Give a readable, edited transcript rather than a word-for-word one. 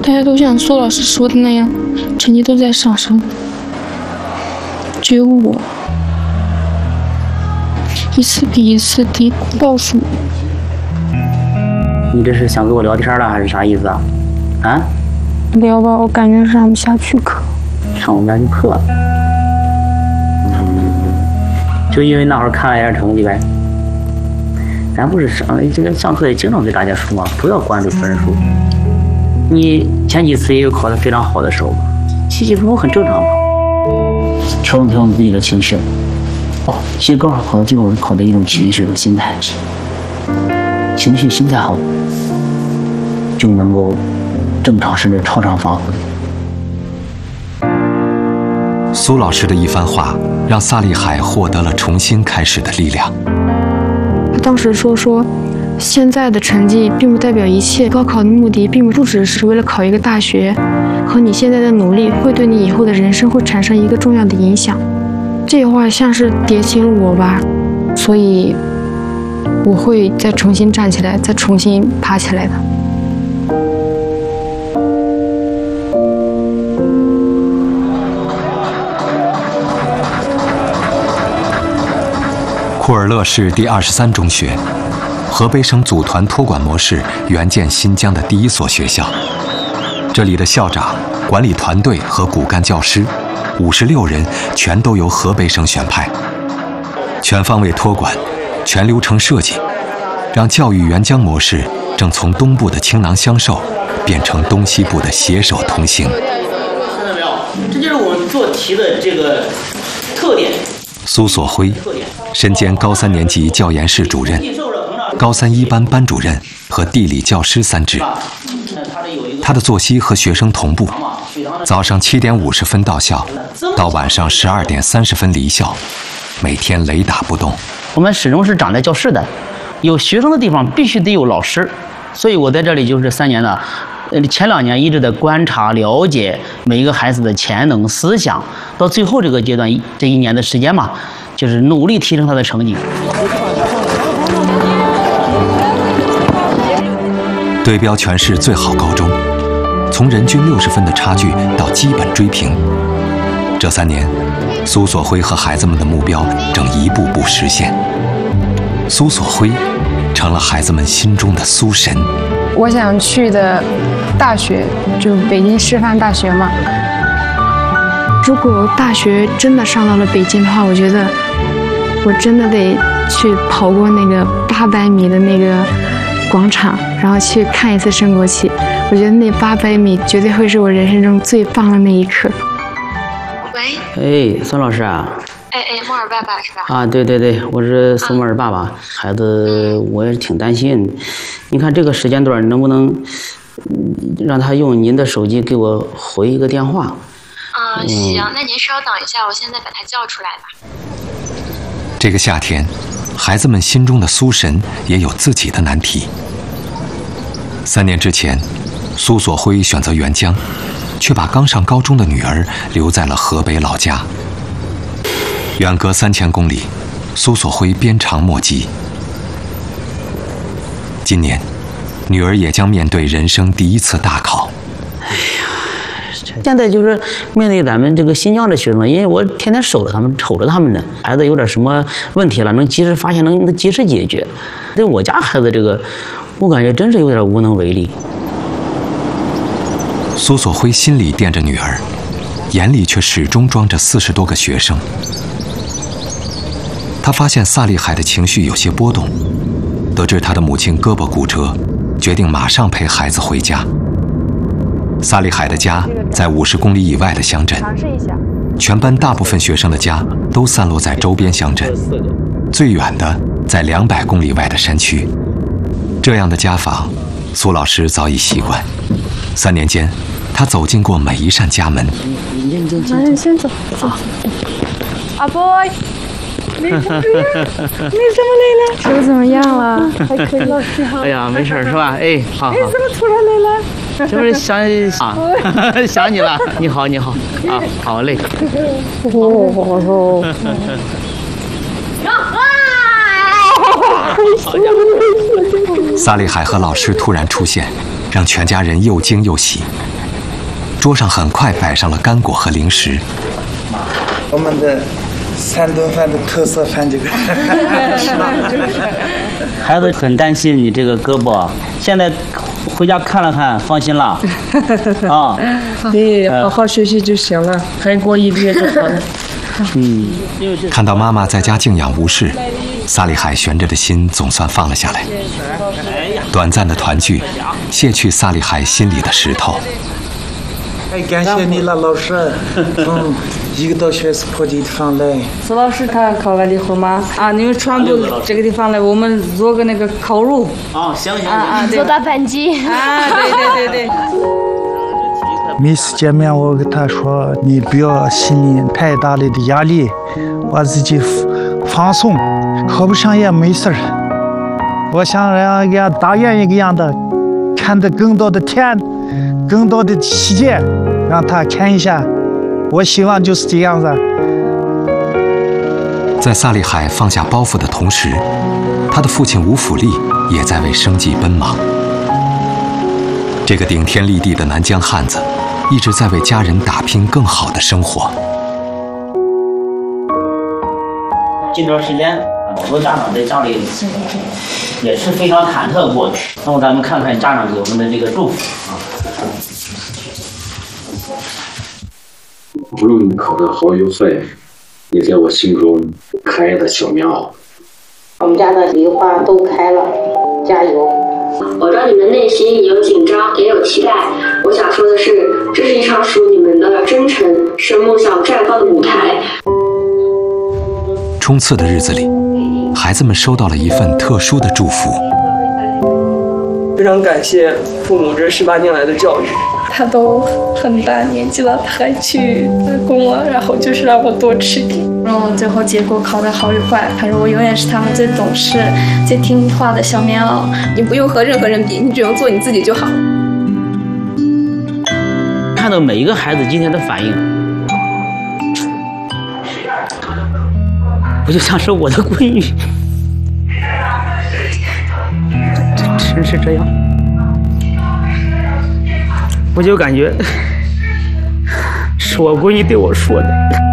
大家都像苏老师说的那样，成绩都在上升，只有我一次比一次低，倒数。 你这是想跟我聊天了，还是啥意思啊？啊？ 聊吧，我感觉上不下去课。 上不下去课？就因为那会儿看了一下成绩呗。咱不是上课也经常给大家说嘛，不要关注分数。你前几次也有考得非常好的时候嘛，起起伏伏很正常嘛。调整自己的情绪。其实高考考的就是考的一种情绪和心态。情绪心态好，就能够正常甚至超常发挥。 苏老师的一番话，让萨利海获得了重新开始的力量。 他当时说，现在的成绩并不代表一切，高考的目的并不只是为了考一个大学，和你现在的努力会对你以后的人生会产生一个重要的影响。这话像是点醒了我吧，所以我会再重新站起来，再重新爬起来的。 库尔勒市第23中学，河北省组团托管模式援建新疆的第一所学校。这里的校长、管理团队和骨干教师56人全都由河北省选派，全方位托管、全流程设计，让教育援疆模式正从东部的倾囊相授变成东西部的携手同行。 看到没有？这就是我们做题的这个特点。 苏所辉身兼高3年级教研室主任、高3一班班主任和地理教师3职。他的作息和学生同步，早上7点50分到校，到晚上12点30分离校，每天雷打不动。 我们始终是长在教室的，有学生的地方必须得有老师，所以我在这里就是3年呢，前2年一直在观察了解每一个孩子的潜能思想，到最后这个阶段这1年的时间嘛，就是努力提升他的成绩。 对标全市最好高中，从人均60分的差距到基本追平。这3年，苏所辉和孩子们的目标正一步步实现。苏所辉成了孩子们心中的苏神。 我想去的大学就北京师范大学嘛。如果大学真的上到了北京的话，我觉得我真的得去跑过那个800米的那个广场，然后去看一次升国旗。我觉得那800米绝对会是我人生中最棒的那一刻。 喂，孙老师啊。 莫尔爸爸是吧？ 啊，对，我是苏莫尔爸爸。孩子，我也挺担心。你看这个时间段能不能让他用您的手机给我回一个电话？ 行，那您稍等一下，我现在把他叫出来吧。 这个夏天，孩子们心中的苏神也有自己的难题。3年之前，苏所辉选择援疆，却把刚上高中的女儿留在了河北老家。远隔3000公里，苏所辉鞭长莫及。今年，女儿也将面对人生第一次大考。 现在就是面对咱们这个新疆的学生，因为我天天守着他们，瞅着他们呢，孩子有点什么问题了，能及时发现，能及时解决。对我家孩子这个，我感觉真是有点无能为力。 苏所辉心里惦着女儿，眼里却始终装着40多个学生。他发现萨利海的情绪有些波动，得知他的母亲胳膊骨折，决定马上陪孩子回家。萨利海的家在50公里以外的乡镇，全班大部分学生的家都散落在周边乡镇，最远的在200公里外的山区。这样的家访，苏老师早已习惯。3年间，他走进过每一扇家门。 你先走。阿 boy， 你怎么来了？手怎么样了？还可以，老师好。 哎呀，没事是吧？哎，好。 哎，怎么突然来了？ 这不是想你了。你好啊，好嘞。 萨利海和老师突然出现， 让全家人又惊又喜。桌上很快摆上了干果和零食。 我们的3顿饭的特色饭这个。 孩子很担心你这个胳膊，现在回家看了看，放心了。啊， 对，好好学习就行了，还过1个月就好了。 看到妈妈在家静养无事，萨利海悬着的心总算放了下来。短暂的团聚，卸去萨利海心里的石头。 哎，感谢你了，老师。1个多学期跑这地方来。 苏老师他考完离婚吗？啊，你们全部这个地方来，我们做个那个烤肉。 啊，行。 做大盘鸡。 啊，对。 每次见面，我跟他说：“你不要心里太大的压力，我自己放松，考不上也没事儿。我想让像大雁一个样的，看得更多的天，更多的世界，让他看一下。我希望就是这样子。” 在萨利海放下包袱的同时，他的父亲吴府立也在为生计奔忙。这个顶天立地的南疆汉子，一直在为家人打拼更好的生活。 近段时间，好多家长在家里也是非常忐忑过去。那么咱们看看家长给我们的这个祝福啊。 无论你考得好与坏，你在我心中开的小棉袄。 我们家的梨花都开了，加油！ 我知道你们内心有紧张，也有期待。我想说的是，这是一场属于你们的征程，是梦想绽放的舞台。 冲刺的日子里，孩子们收到了一份特殊的祝福。 非常感谢父母这18年来的教育。 他都很大年纪了，他还去打工了，然后就是让我多吃点。最后结果考得好与坏，他说我永远是他们最懂事、最听话的小棉袄。 你不用和任何人比，你只用做你自己就好。 看到每一个孩子今天的反应，我就像是我的闺女，真是这样。我就感觉是我闺女对我说的。